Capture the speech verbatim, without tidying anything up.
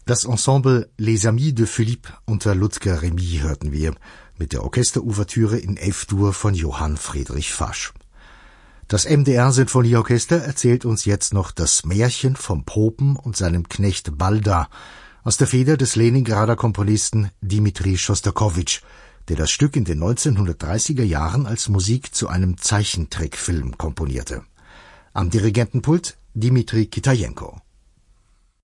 Das Ensemble Les Amis de Philippe unter Ludger Remy hörten wir mit der Orchesterouvertüre in F-Dur von Johann Friedrich Fasch. Das M D R-Sinfonieorchester erzählt uns jetzt noch das Märchen vom Popen und seinem Knecht Balda aus der Feder des Leningrader Komponisten Dmitri Schostakowitsch, der das Stück in den neunzehnhundertdreißiger Jahren als Musik zu einem Zeichentrickfilm komponierte. Am Dirigentenpult Dmitri Kitajenko.